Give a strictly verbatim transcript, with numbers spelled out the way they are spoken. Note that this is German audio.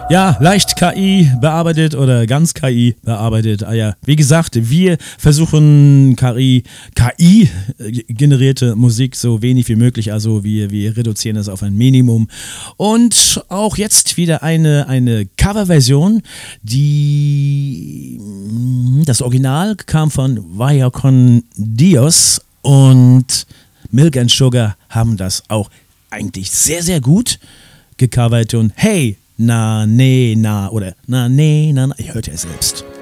Ja, leicht K I bearbeitet oder ganz K I bearbeitet. Ah ja, wie gesagt, wir versuchen K I, K I-generierte Musik so wenig wie möglich, also wir, wir reduzieren es auf ein Minimum. Und auch jetzt wieder eine, eine Coverversion, die, das Original kam von Vaya con Dios und Milk and Sugar haben das auch eigentlich sehr, sehr gut gecovert und hey, na, nee, na oder na, nee, na, na. Ihr hört ja selbst.